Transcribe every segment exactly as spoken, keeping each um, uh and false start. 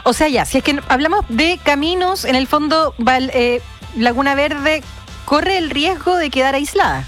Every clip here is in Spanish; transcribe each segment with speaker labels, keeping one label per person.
Speaker 1: O sea, ya, si es que hablamos de caminos, en el fondo, Val, eh, Laguna Verde corre el riesgo de quedar aislada.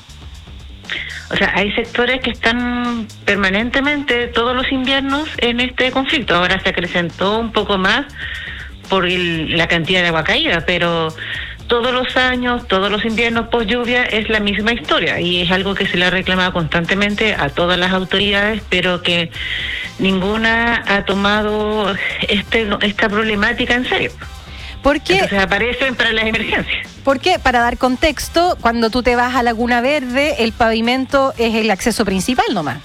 Speaker 2: O sea, hay sectores que están permanentemente todos los inviernos en este conflicto. Ahora se acrecentó un poco más por el, la cantidad de agua caída, pero todos los años, todos los inviernos post lluvia es la misma historia y es algo que se le ha reclamado constantemente a todas las autoridades, pero que ninguna ha tomado este esta problemática en serio.
Speaker 1: ¿Por qué?
Speaker 2: Entonces aparecen para las emergencias.
Speaker 1: Porque, para dar contexto, cuando tú te vas a Laguna Verde, el pavimento es el acceso principal nomás.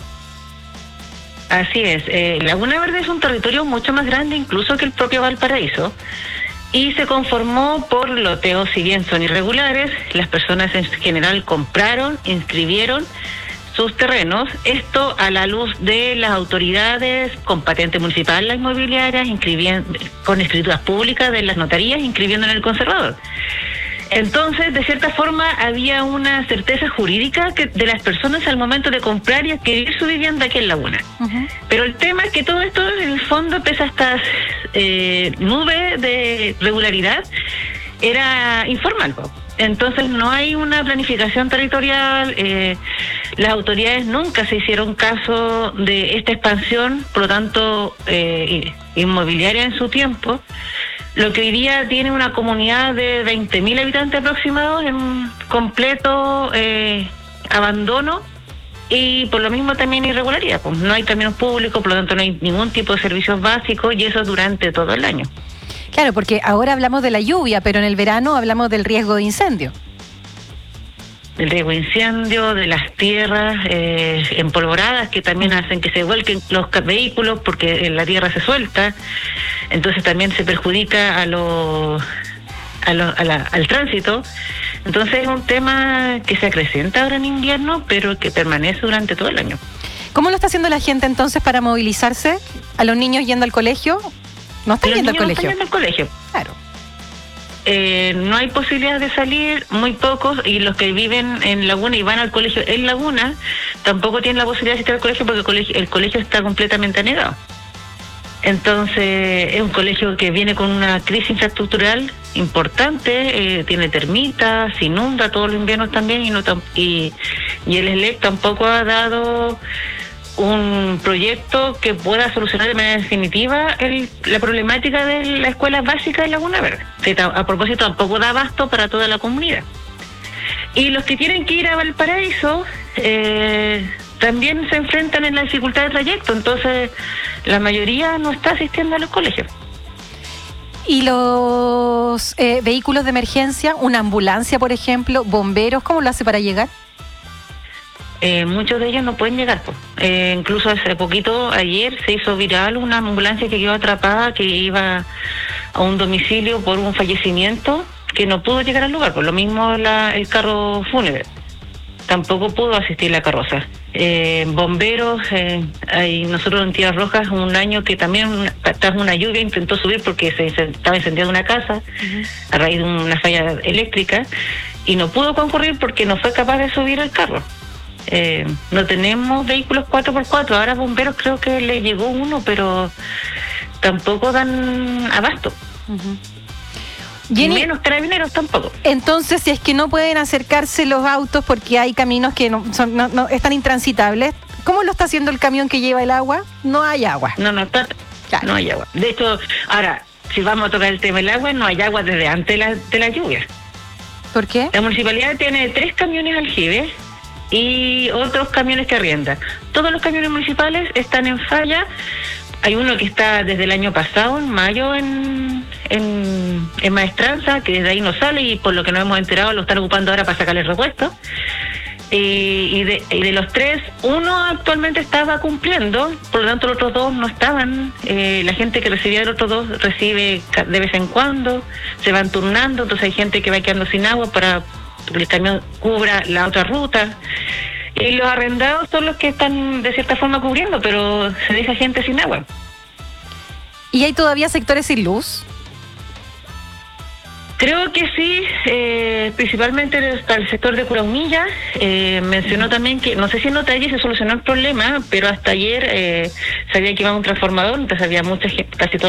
Speaker 2: Así es. Eh, Laguna Verde es un territorio mucho más grande incluso que el propio Valparaíso y se conformó por loteos, si bien son irregulares, las personas en general compraron, inscribieron sus terrenos, esto a la luz de las autoridades con patente municipal, las inmobiliarias, inscribiendo, con escrituras públicas de las notarías, inscribiendo en el conservador. Entonces, de cierta forma, había una certeza jurídica que de las personas al momento de comprar y adquirir su vivienda aquí en Laguna. Uh-huh. Pero el tema es que todo esto, en el fondo, pese a estas eh, nubes de regularidad, era informal. Entonces, no hay una planificación territorial, eh, las autoridades nunca se hicieron caso de esta expansión, por lo tanto, eh, inmobiliaria en su tiempo, lo que hoy día tiene una comunidad de veinte mil habitantes aproximados en completo eh, abandono y por lo mismo también irregularidad. Pues no hay caminos públicos, por lo tanto no hay ningún tipo de servicios básicos y eso durante todo el año.
Speaker 1: Claro, porque ahora hablamos de la lluvia, pero en el verano hablamos del riesgo de incendio.
Speaker 2: Del riesgo de incendio, de las tierras eh, empolvoradas que también hacen que se vuelquen los vehículos porque la tierra se suelta. Entonces también se perjudica a lo, a lo, a la, al tránsito. Entonces es un tema que se acrecenta ahora en invierno, pero que permanece durante todo el año.
Speaker 1: ¿Cómo lo está haciendo la gente entonces para movilizarse? ¿A los niños yendo al colegio? ¿No están yendo al colegio?
Speaker 2: No están yendo al colegio.
Speaker 1: Claro.
Speaker 2: Eh, no hay posibilidad de salir, muy pocos, y los que viven en Laguna y van al colegio en Laguna tampoco tienen la posibilidad de asistir al colegio porque el colegio, el colegio está completamente anegado. Entonces es un colegio que viene con una crisis infraestructural importante, eh, tiene termitas, se inunda todos los inviernos también y, no tam- y, y el E L E C tampoco ha dado un proyecto que pueda solucionar de manera definitiva el, la problemática de la escuela básica de Laguna Verde. A propósito, tampoco da abasto para toda la comunidad. Y los que tienen que ir a Valparaíso eh, también se enfrentan en la dificultad de trayecto, entonces la mayoría no está asistiendo a los colegios.
Speaker 1: ¿Y los eh, vehículos de emergencia, una ambulancia, por ejemplo, bomberos, cómo lo hace para llegar?
Speaker 2: Eh, muchos de ellos no pueden llegar. Pues. Eh, incluso hace poquito, ayer, se hizo viral una ambulancia que quedó atrapada, que iba a un domicilio por un fallecimiento, que no pudo llegar al lugar. Por lo mismo la, el carro fúnebre. Tampoco pudo asistir la carroza. Eh, bomberos, eh, hay, nosotros en Tierras Rojas, un año que también, tras una lluvia, intentó subir porque se estaba incendiando una casa uh-huh. a raíz de una falla eléctrica, y no pudo concurrir porque no fue capaz de subir el carro. Eh, no tenemos vehículos cuatro por cuatro, ahora bomberos creo que le llegó uno, pero tampoco dan abasto. Uh-huh. Jenny, menos carabineros tampoco.
Speaker 1: Entonces, si es que no pueden acercarse los autos porque hay caminos que no, son, no, no están intransitables, ¿cómo lo está haciendo el camión que lleva el agua? No hay agua.
Speaker 2: No, no, está, claro. No hay agua. De hecho, ahora, si vamos a tocar el tema del agua, no hay agua desde antes de la, de la lluvia.
Speaker 1: ¿Por qué?
Speaker 2: La municipalidad tiene tres camiones aljibes y otros camiones que arrienda. Todos los camiones municipales están en falla. Hay uno que está desde el año pasado, en mayo, en, en, en Maestranza, que desde ahí no sale y por lo que nos hemos enterado lo están ocupando ahora para sacarle repuesto. Y, y, de, y de los tres, uno actualmente estaba cumpliendo, por lo tanto los otros dos no estaban. Eh, la gente que recibía de los otros dos recibe de vez en cuando, se van turnando, entonces hay gente que va quedando sin agua para que el camión cubra la otra ruta. Y los arrendados son los que están de cierta forma cubriendo, pero se deja gente sin agua.
Speaker 1: ¿Y hay todavía sectores sin luz?
Speaker 2: Creo que sí, eh, principalmente para el sector de Curaumilla. Eh, mencionó también que, no sé si en otra se solucionó el problema, pero hasta ayer eh, sabía que iba a un transformador, entonces había mucha gente, casi toda